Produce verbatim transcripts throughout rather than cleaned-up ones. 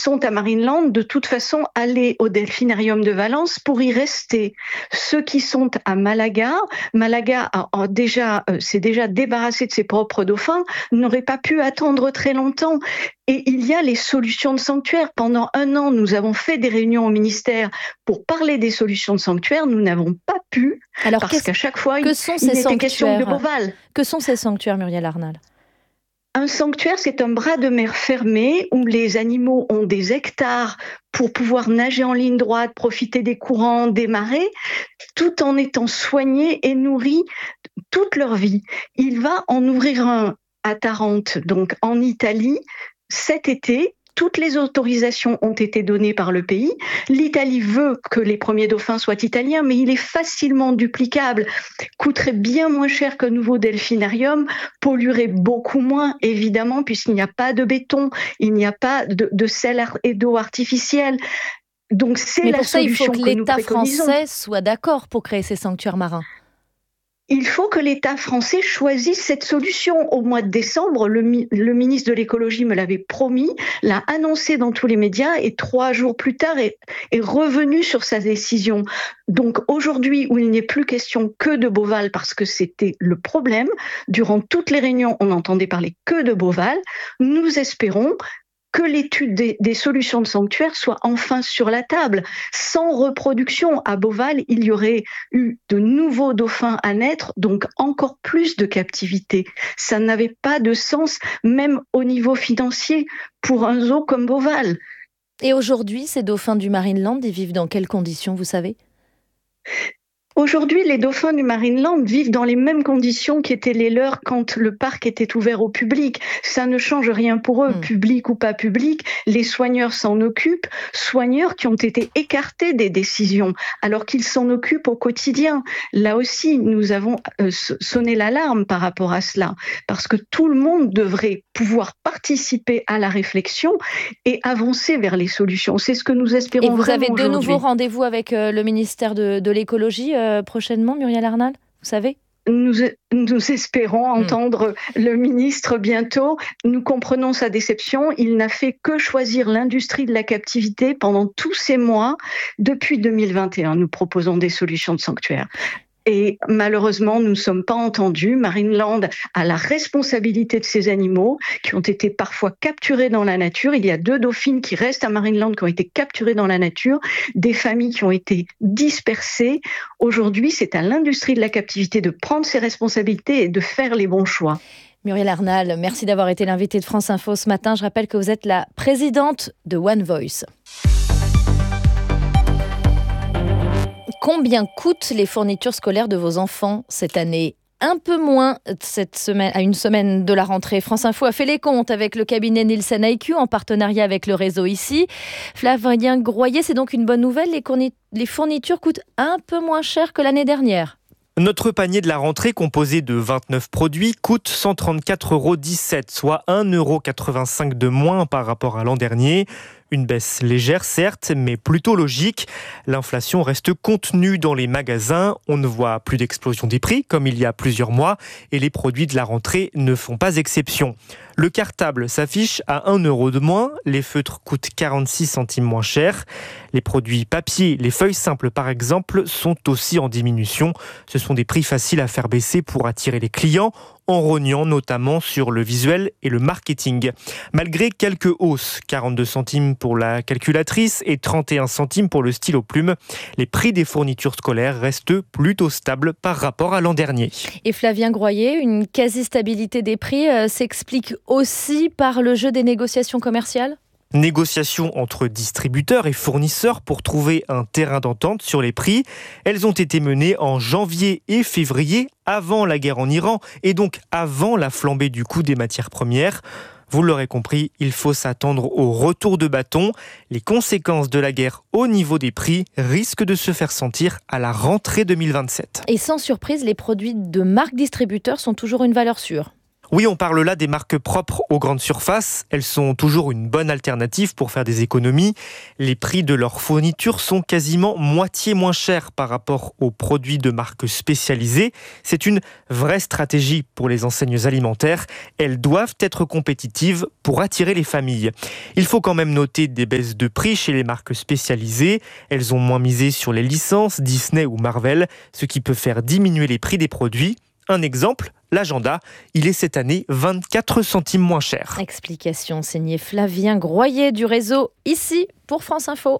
sont à Marineland, de toute façon, aller au Delphinarium de Valence pour y rester. Ceux qui sont à Malaga, Malaga a, a déjà, euh, s'est déjà débarrassé de ses propres dauphins, n'aurait pas pu attendre très longtemps. Et il y a les solutions de sanctuaire. Pendant un an, nous avons fait des réunions au ministère pour parler des solutions de sanctuaire. Nous n'avons pas pu, Alors, parce qu'à chaque fois, que il, sont il ces était question de sanctuaires Beauval. Que sont ces sanctuaires, Muriel Arnal ? Un sanctuaire, c'est un bras de mer fermé où les animaux ont des hectares pour pouvoir nager en ligne droite, profiter des courants, des marées, tout en étant soignés et nourris toute leur vie. Il va en ouvrir un à Tarente, donc en Italie, cet été. Toutes les autorisations ont été données par le pays. L'Italie veut que les premiers dauphins soient italiens, mais il est facilement duplicable, coûterait bien moins cher qu'un nouveau delphinarium, polluerait beaucoup moins, évidemment, puisqu'il n'y a pas de béton, il n'y a pas de, de sel et d'eau artificielle. Donc c'est mais la pour ça, il faut solution que, que nous l'État préconisons. français soit d'accord pour créer ces sanctuaires marins. Il faut que l'État français choisisse cette solution. Au mois de décembre, le, le ministre de l'écologie me l'avait promis, l'a annoncé dans tous les médias et trois jours plus tard est, est revenu sur sa décision. Donc aujourd'hui, où il n'est plus question que de Beauval, parce que c'était le problème, durant toutes les réunions, on n'entendait parler que de Beauval, nous espérons que l'étude des, des solutions de sanctuaire soit enfin sur la table. Sans reproduction à Beauval, il y aurait eu de nouveaux dauphins à naître, donc encore plus de captivité. Ça n'avait pas de sens, même au niveau financier, pour un zoo comme Beauval. Et aujourd'hui, ces dauphins du Marineland, ils vivent dans quelles conditions, vous savez ? Aujourd'hui, les dauphins du Marineland vivent dans les mêmes conditions qu'étaient les leurs quand le parc était ouvert au public. Ça ne change rien pour eux, mmh. public ou pas public. Les soigneurs s'en occupent, soigneurs qui ont été écartés des décisions, alors qu'ils s'en occupent au quotidien. Là aussi, nous avons euh, sonné l'alarme par rapport à cela, parce que tout le monde devrait pouvoir participer à la réflexion et avancer vers les solutions. C'est ce que nous espérons vraiment aujourd'hui. Et vous avez de nouveau rendez-vous avec euh, le ministère de, de l'écologie euh, prochainement, Muriel Arnal, vous savez ? Nous, nous espérons entendre mmh. le ministre bientôt. Nous comprenons sa déception. Il n'a fait que choisir l'industrie de la captivité pendant tous ces mois. Depuis deux mille vingt et un, nous proposons des solutions de sanctuaire. Et malheureusement, nous ne sommes pas entendus. Marineland a la responsabilité de ces animaux qui ont été parfois capturés dans la nature. Il y a deux dauphines qui restent à Marineland qui ont été capturées dans la nature, des familles qui ont été dispersées. Aujourd'hui, c'est à l'industrie de la captivité de prendre ses responsabilités et de faire les bons choix. Muriel Arnal, merci d'avoir été l'invitée de France Info ce matin. Je rappelle que vous êtes la présidente de One Voice. Combien coûtent les fournitures scolaires de vos enfants cette année ? Un peu moins cette semaine, à une semaine de la rentrée. France Info a fait les comptes avec le cabinet Nielsen I Q en partenariat avec le réseau ici. Flavien Groyer, c'est donc une bonne nouvelle. Les, corni- les fournitures coûtent un peu moins cher que l'année dernière. Notre panier de la rentrée, composé de vingt-neuf produits, coûte cent trente-quatre euros dix-sept, soit un euro quatre-vingt-cinq de moins par rapport à l'an dernier. Une baisse légère, certes, mais plutôt logique. L'inflation reste contenue dans les magasins. On ne voit plus d'explosion des prix, comme il y a plusieurs mois, et les produits de la rentrée ne font pas exception. Le cartable s'affiche à un euro de moins. Les feutres coûtent quarante-six centimes moins cher. Les produits papier, les feuilles simples par exemple, sont aussi en diminution. Ce sont des prix faciles à faire baisser pour attirer les clients, en rognant notamment sur le visuel et le marketing. Malgré quelques hausses, quarante-deux centimes pour la calculatrice et trente et un centimes pour le stylo plume, les prix des fournitures scolaires restent plutôt stables par rapport à l'an dernier. Et Flavien Groyer, une quasi-stabilité des prix euh, s'explique aussi par le jeu des négociations commerciales ? Négociations entre distributeurs et fournisseurs pour trouver un terrain d'entente sur les prix. Elles ont été menées en janvier et février, avant la guerre en Iran et donc avant la flambée du coût des matières premières. Vous l'aurez compris, il faut s'attendre au retour de bâton. Les conséquences de la guerre au niveau des prix risquent de se faire sentir à la rentrée deux mille vingt-sept. Et sans surprise, les produits de marques distributeurs sont toujours une valeur sûre. Oui, on parle là des marques propres aux grandes surfaces. Elles sont toujours une bonne alternative pour faire des économies. Les prix de leurs fournitures sont quasiment moitié moins chers par rapport aux produits de marques spécialisées. C'est une vraie stratégie pour les enseignes alimentaires. Elles doivent être compétitives pour attirer les familles. Il faut quand même noter des baisses de prix chez les marques spécialisées. Elles ont moins misé sur les licences Disney ou Marvel, ce qui peut faire diminuer les prix des produits. Un exemple, l'agenda, il est cette année vingt-quatre centimes moins cher. Explication signée Flavien Groyer du réseau Ici pour France Info.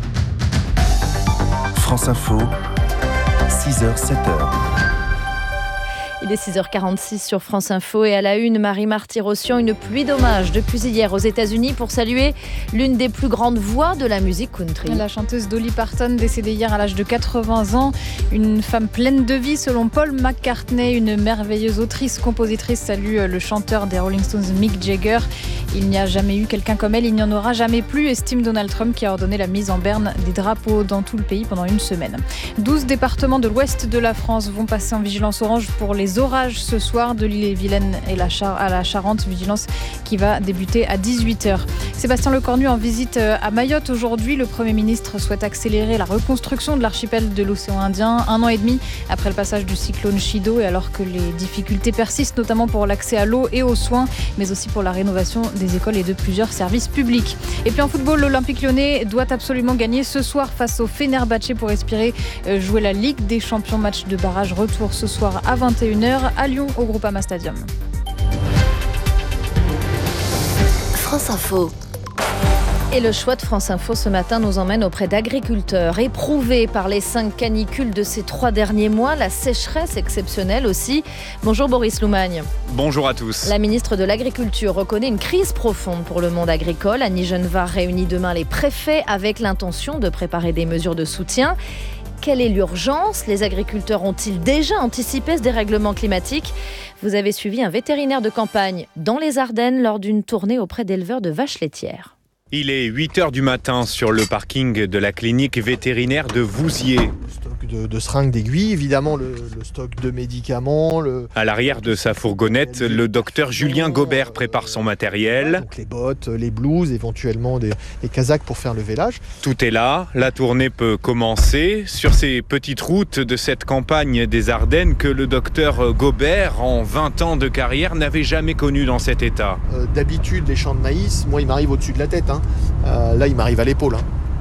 France Info, six heures sept heures. Il est six heures quarante-six sur France Info et à la une, Marie-Marty Rossian, une pluie d'hommages depuis hier aux États-Unis pour saluer l'une des plus grandes voix de la musique country. La chanteuse Dolly Parton, décédée hier à l'âge de quatre-vingts ans, une femme pleine de vie selon Paul McCartney, une merveilleuse autrice-compositrice, salue le chanteur des Rolling Stones Mick Jagger. Il n'y a jamais eu quelqu'un comme elle, il n'y en aura jamais plus, estime Donald Trump qui a ordonné la mise en berne des drapeaux dans tout le pays pendant une semaine. douze départements de l'ouest de la France vont passer en vigilance orange pour les orages ce soir, de l'île-et-Vilaine et la Char- à la Charente, vigilance qui va débuter à dix-huit heures. Sébastien Lecornu en visite à Mayotte aujourd'hui. Le Premier ministre souhaite accélérer la reconstruction de l'archipel de l'océan Indien, un an et demi après le passage du cyclone Chido et alors que les difficultés persistent, notamment pour l'accès à l'eau et aux soins, mais aussi pour la rénovation des écoles et de plusieurs services publics. Et puis en football, l'Olympique Lyonnais doit absolument gagner ce soir face au Fenerbahçe pour espérer jouer la Ligue des Champions. Match de barrage retour ce soir à vingt et une heures à Lyon au Groupama Stadium. France Info. Et le choix de France Info ce matin nous emmène auprès d'agriculteurs éprouvés par les cinq canicules de ces trois derniers mois, la sécheresse exceptionnelle aussi. Bonjour Boris Loumagne. Bonjour à tous. La ministre de l'Agriculture reconnaît une crise profonde pour le monde agricole. Annie Genevard réunit demain les préfets avec l'intention de préparer des mesures de soutien. Quelle est l'urgence ? Les agriculteurs ont-ils déjà anticipé ce dérèglement climatique ? Vous avez suivi un vétérinaire de campagne dans les Ardennes lors d'une tournée auprès d'éleveurs de vaches laitières. Il est huit heures du matin sur le parking de la clinique vétérinaire de Vouziers. Le stock de, de seringues, d'aiguilles, évidemment le, le stock de médicaments. Le... À l'arrière de sa fourgonnette, le docteur Julien Gobert prépare son matériel. Donc les bottes, les blouses, éventuellement des, des casaques pour faire le vélage. Tout est là, la tournée peut commencer sur ces petites routes de cette campagne des Ardennes que le docteur Gobert, en vingt ans de carrière, n'avait jamais connu dans cet état. Euh, d'habitude, les champs de maïs, moi il m'arrive au-dessus de la tête. Hein. Euh, là, il m'arrive à l'épaule. Hein.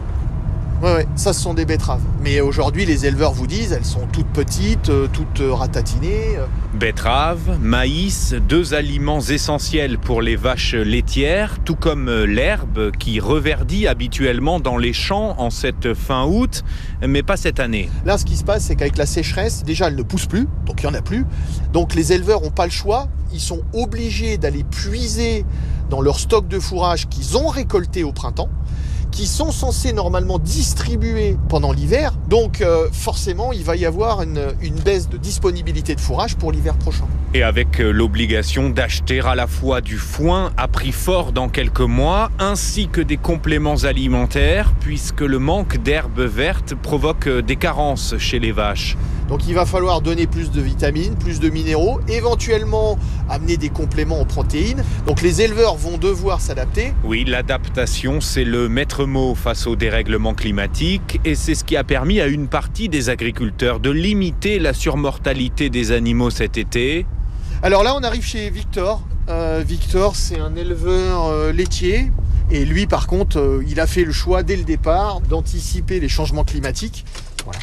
Ouais, ouais, ça, ce sont des betteraves. Mais aujourd'hui, les éleveurs vous disent, elles sont toutes petites, euh, toutes euh, ratatinées. Euh. Betteraves, maïs, deux aliments essentiels pour les vaches laitières, tout comme l'herbe qui reverdit habituellement dans les champs en cette fin août, mais pas cette année. Là, ce qui se passe, c'est qu'avec la sécheresse, déjà, elle ne pousse plus, donc il n'y en a plus. Donc les éleveurs n'ont pas le choix. Ils sont obligés d'aller puiser dans leur stock de fourrage qu'ils ont récolté au printemps, qui sont censés normalement distribuer pendant l'hiver. Donc euh, forcément, il va y avoir une, une baisse de disponibilité de fourrage pour l'hiver prochain. Et avec l'obligation d'acheter à la fois du foin à prix fort dans quelques mois, ainsi que des compléments alimentaires, puisque le manque d'herbes vertes provoque des carences chez les vaches. Donc il va falloir donner plus de vitamines, plus de minéraux, éventuellement amener des compléments en protéines. Donc les éleveurs vont devoir s'adapter. Oui, l'adaptation, c'est le maître mot face au dérèglement climatique et c'est ce qui a permis à une partie des agriculteurs de limiter la surmortalité des animaux cet été. Alors là, on arrive chez Victor. Euh, Victor, c'est un éleveur euh, laitier. Et lui, par contre, euh, il a fait le choix dès le départ d'anticiper les changements climatiques. Voilà.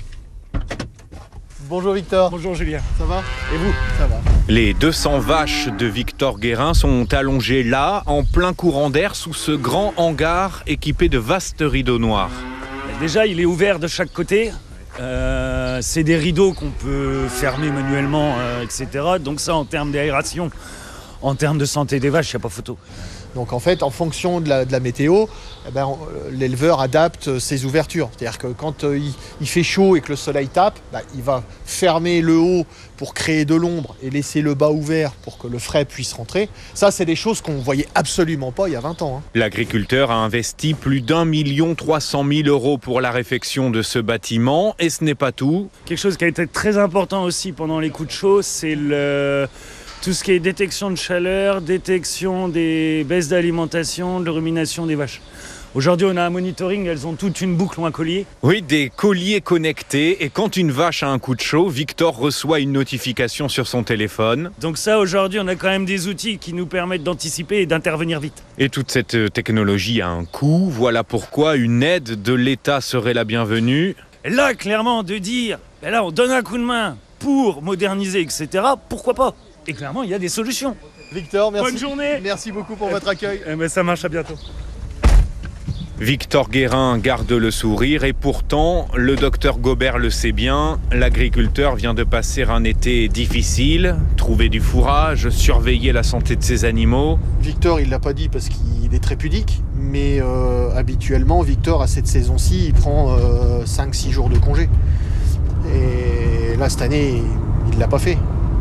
Bonjour Victor. Bonjour Julien. Ça va ? Et vous ? Ça va. Les deux cents vaches de Victor Guérin sont allongées là, en plein courant d'air, sous ce grand hangar équipé de vastes rideaux noirs. Déjà, il est ouvert de chaque côté. Euh, c'est des rideaux qu'on peut fermer manuellement, euh, et cetera. Donc ça, en termes d'aération, en termes de santé des vaches, il n'y a pas photo. Donc en fait, en fonction de la, de la météo, eh ben, l'éleveur adapte ses ouvertures. C'est-à-dire que quand euh, il, il fait chaud et que le soleil tape, bah, il va fermer le haut pour créer de l'ombre et laisser le bas ouvert pour que le frais puisse rentrer. Ça, c'est des choses qu'on ne voyait absolument pas il y a vingt ans. Hein. L'agriculteur a investi plus d'un million trois cent mille euros pour la réfection de ce bâtiment et ce n'est pas tout. Quelque chose qui a été très important aussi pendant les coups de chaud, c'est le... Tout ce qui est détection de chaleur, détection des baisses d'alimentation, de rumination des vaches. Aujourd'hui, on a un monitoring, elles ont toute une boucle ou un collier. Oui, des colliers connectés. Et quand une vache a un coup de chaud, Victor reçoit une notification sur son téléphone. Donc ça, aujourd'hui, on a quand même des outils qui nous permettent d'anticiper et d'intervenir vite. Et toute cette technologie a un coût. Voilà pourquoi une aide de l'État serait la bienvenue. Et là, clairement, de dire, ben là, on donne un coup de main pour moderniser, et cetera, pourquoi pas ? Et clairement, il y a des solutions. Victor, merci. Bonne journée. Merci beaucoup pour votre accueil. Eh ben, ça marche, à bientôt. Victor Guérin garde le sourire et pourtant, le docteur Gobert le sait bien, l'agriculteur vient de passer un été difficile, trouver du fourrage, surveiller la santé de ses animaux. Victor, il l'a pas dit parce qu'il est très pudique, mais euh, habituellement, Victor, à cette saison-ci, il prend euh, cinq six jours de congé. Et là, cette année, il l'a pas fait.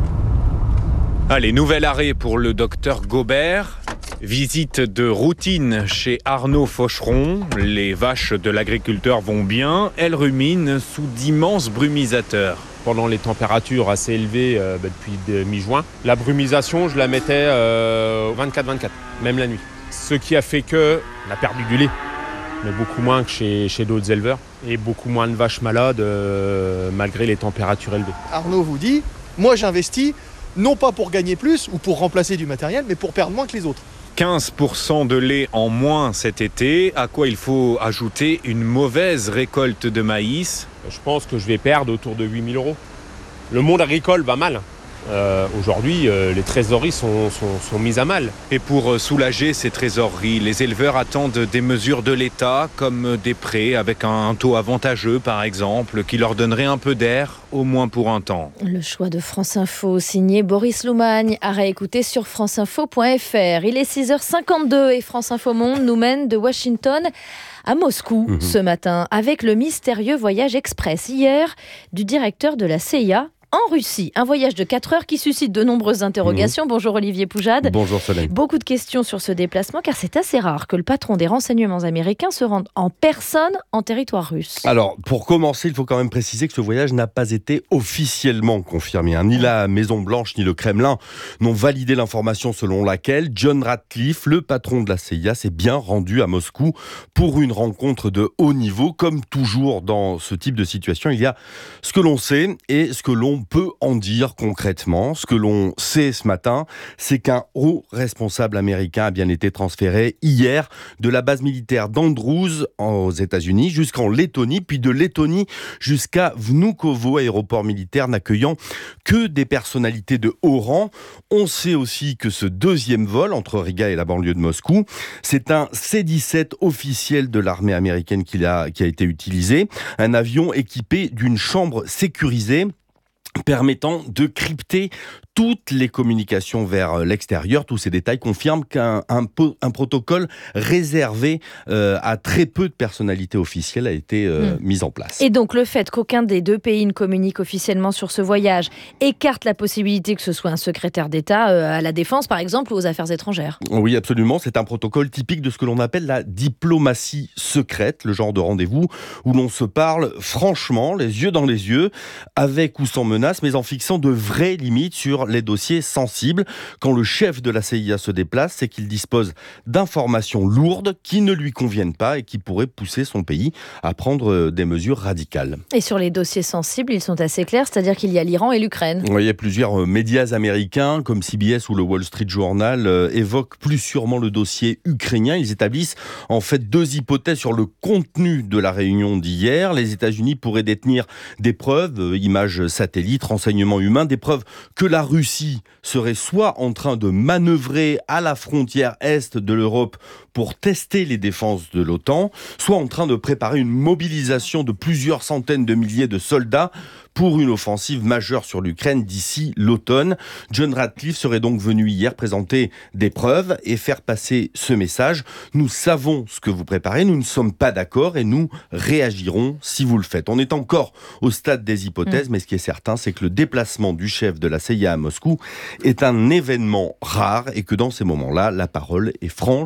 Allez, nouvel arrêt pour le docteur Gobert. Visite de routine chez Arnaud Faucheron. Les vaches de l'agriculteur vont bien. Elles ruminent sous d'immenses brumisateurs. Pendant les températures assez élevées euh, bah, depuis de, mi-juin, la brumisation, je la mettais euh, vingt-quatre vingt-quatre, même la nuit. Ce qui a fait qu'on a perdu du lait, mais beaucoup moins que chez, chez d'autres éleveurs, et beaucoup moins de vaches malades euh, malgré les températures élevées. Arnaud vous dit, moi j'investis non pas pour gagner plus ou pour remplacer du matériel, mais pour perdre moins que les autres. quinze pour cent de lait en moins cet été, à quoi il faut ajouter une mauvaise récolte de maïs. Je pense que je vais perdre autour de huit mille euros. Le monde agricole va mal. Euh, aujourd'hui, euh, les trésoreries sont, sont, sont mises à mal. Et pour soulager ces trésoreries, les éleveurs attendent des mesures de l'État, comme des prêts avec un taux avantageux, par exemple, qui leur donnerait un peu d'air, au moins pour un temps. Le choix de France Info, signé Boris Loumagne, à réécouter sur franceinfo point f r. Il est six heures cinquante-deux et France Info Monde nous mène de Washington à Moscou mmh. ce matin, avec le mystérieux voyage express hier du directeur de la C I A en Russie. Un voyage de quatre heures qui suscite de nombreuses interrogations. Mmh. Bonjour Olivier Poujade. Bonjour Solène. Beaucoup de questions sur ce déplacement, car c'est assez rare que le patron des renseignements américains se rende en personne en territoire russe. Alors, pour commencer, il faut quand même préciser que ce voyage n'a pas été officiellement confirmé. Hein. Ni la Maison-Blanche ni le Kremlin n'ont validé l'information selon laquelle John Ratcliffe, le patron de la C I A, s'est bien rendu à Moscou pour une rencontre de haut niveau. Comme toujours dans ce type de situation, il y a ce que l'on sait et ce que l'on peut en dire concrètement. Ce que l'on sait ce matin, c'est qu'un haut responsable américain a bien été transféré hier de la base militaire d'Andrews aux États-Unis jusqu'en Lettonie, puis de Lettonie jusqu'à Vnukovo, aéroport militaire n'accueillant que des personnalités de haut rang. On sait aussi que ce deuxième vol entre Riga et la banlieue de Moscou, c'est un C dix-sept officiel de l'armée américaine qui a, qui a été utilisé, un avion équipé d'une chambre sécurisée permettant de crypter toutes les communications vers l'extérieur. Tous ces détails confirment qu'un un, un protocole réservé euh, à très peu de personnalités officielles a été euh, mmh. mis en place. Et donc le fait qu'aucun des deux pays ne communique officiellement sur ce voyage écarte la possibilité que ce soit un secrétaire d'État euh, à la Défense, par exemple, ou aux Affaires étrangères. Oui, absolument. C'est un protocole typique de ce que l'on appelle la diplomatie secrète, le genre de rendez-vous où l'on se parle franchement, les yeux dans les yeux, avec ou sans menace, mais en fixant de vraies limites sur les dossiers sensibles. Quand le chef de la C I A se déplace, c'est qu'il dispose d'informations lourdes qui ne lui conviennent pas et qui pourraient pousser son pays à prendre des mesures radicales. Et sur les dossiers sensibles, ils sont assez clairs, c'est-à-dire qu'il y a l'Iran et l'Ukraine. Oui, il y a plusieurs médias américains, comme C B S ou le Wall Street Journal, euh, évoquent plus sûrement le dossier ukrainien. Ils établissent en fait deux hypothèses sur le contenu de la réunion d'hier. Les États-Unis pourraient détenir des preuves, euh, images satellites, renseignements humains, des preuves que la Russie serait soit en train de manœuvrer à la frontière est de l'Europe pour tester les défenses de l'OTAN, soit en train de préparer une mobilisation de plusieurs centaines de milliers de soldats pour une offensive majeure sur l'Ukraine d'ici l'automne. John Ratcliffe serait donc venu hier présenter des preuves et faire passer ce message. Nous savons ce que vous préparez, nous ne sommes pas d'accord et nous réagirons si vous le faites. On est encore au stade des hypothèses, mmh. mais ce qui est certain, c'est que le déplacement du chef de la C I A à Moscou est un événement rare et que dans ces moments-là, la parole est franche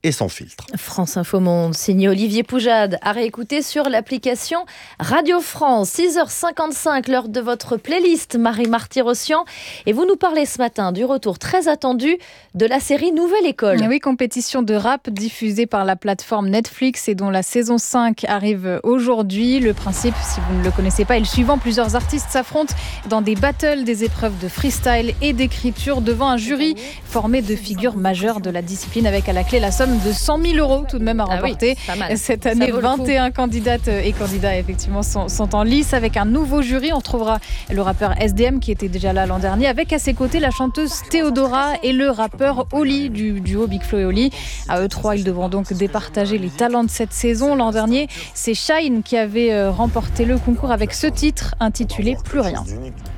et sans filtre. France Info Monde, signé Olivier Poujade, à réécouter sur l'application Radio France. six heures cinquante-cinq, l'heure de votre playlist, Marie Marty-Rossian. Et vous nous parlez ce matin du retour très attendu de la série Nouvelle École. Oui, compétition de rap diffusée par la plateforme Netflix et dont la saison cinq arrive aujourd'hui. Le principe, si vous ne le connaissez pas, est le suivant. Plusieurs artistes s'affrontent dans des battles, des épreuves de freestyle et d'écriture devant un jury formé de figures majeures de la discipline, avec à la clé la somme de cent mille euros tout de même à remporter. Ah oui, cette année, vingt et un candidates et candidats effectivement sont, sont en lice avec un nouveau jury. On retrouvera le rappeur S D M qui était déjà là l'an dernier, avec à ses côtés la chanteuse Théodora et le rappeur Oli du duo Big Flo et Oli. À eux trois, ils devront donc départager les talents de cette saison. L'an dernier, c'est Shine qui avait remporté le concours avec ce titre intitulé Plus rien.